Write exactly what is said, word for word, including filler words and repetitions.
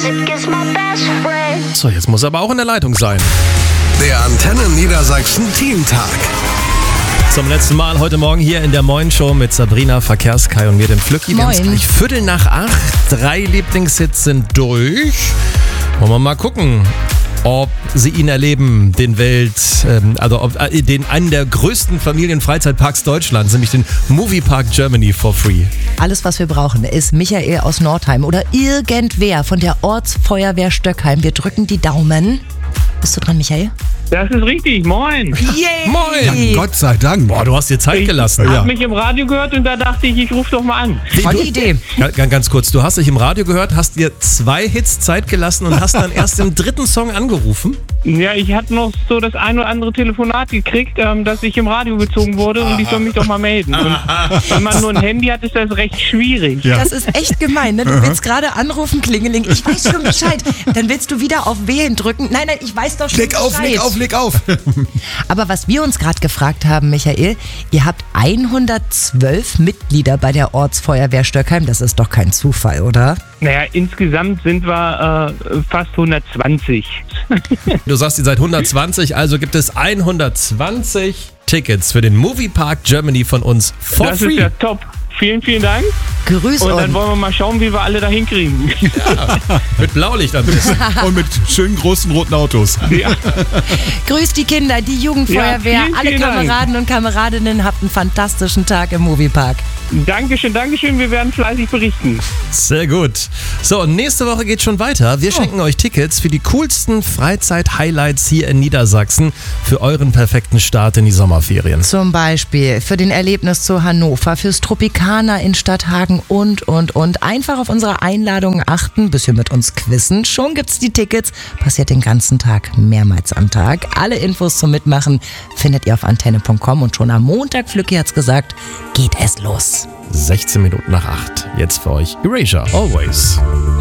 So, jetzt muss er aber auch in der Leitung sein. Der Antenne Niedersachsen Teamtag. Zum letzten Mal heute Morgen hier in der Moin-Show mit Sabrina, Verkehrskai und mir, dem Flücki. Wir haben es gleich Viertel nach acht. Drei Lieblingshits sind durch. Wollen wir mal gucken, ob Sie ihn erleben, den Welt, ähm, also ob, äh, den einen der größten Familienfreizeitparks Deutschlands, nämlich den Moviepark Germany for free. Alles, was wir brauchen, ist Michael aus Nordheim oder irgendwer von der Ortsfeuerwehr Stöckheim. Wir drücken die Daumen. Bist du dran, Michael? Das ist richtig, moin. Yay. Moin! Gott sei Dank. Boah, du hast dir Zeit Ich gelassen. habe mich im Radio gehört und da dachte ich, ich rufe doch mal an. Tolle Idee. Ganz, ganz kurz, du hast dich im Radio gehört, hast dir zwei Hits Zeit gelassen und hast dann erst im dritten Song angerufen? Ja, ich hatte noch so das ein oder andere Telefonat gekriegt, ähm, dass ich im Radio gezogen wurde und ich soll mich doch mal melden. Und wenn man nur ein Handy hat, ist das recht schwierig. Ja. Das ist echt gemein, ne? Du willst gerade anrufen, klingeling. Ich weiß schon Bescheid. Dann willst du wieder auf Wählen drücken. Nein, nein, ich weiß doch schon Leg auf, Bescheid. leg auf, leg auf. Aber was wir uns gerade gefragt haben, Michael, ihr habt hundertzwölf Mitglieder bei der Ortsfeuerwehr Stöckheim. Das ist doch kein Zufall, oder? Naja, insgesamt sind wir äh, fast hundertzwanzig. Du sagst, ihr seid hundertzwanzig, also gibt es hundertzwanzig Tickets für den Moviepark Germany von uns for Das free. ist ja top. Vielen, vielen Dank. Grüß Und dann uns. wollen wir mal schauen, wie wir alle da hinkriegen. Ja, mit Blaulicht am besten. Und mit schönen großen roten Autos. Ja. Grüß die Kinder, die Jugendfeuerwehr, Ja, vielen, alle vielen Dank. Kameraden und Kameradinnen. Habt einen fantastischen Tag im Moviepark. Dankeschön, Dankeschön. Wir werden fleißig berichten. Sehr gut. So, und nächste Woche geht schon weiter. Wir schenken euch Tickets für die coolsten Freizeit-Highlights hier in Niedersachsen für euren perfekten Start in die Sommerferien. Zum Beispiel für den Erlebnis zu Hannover, fürs Tropicana in Stadthagen und, und, und. Einfach auf unsere Einladungen achten, bisschen mit uns quizzen. Schon gibt's die Tickets. Passiert den ganzen Tag, mehrmals am Tag. Alle Infos zum Mitmachen findet ihr auf antenne punkt com und schon am Montag, Flücki hat's gesagt, geht es los. sechzehn Minuten nach acht. Jetzt für euch Erasure, Always.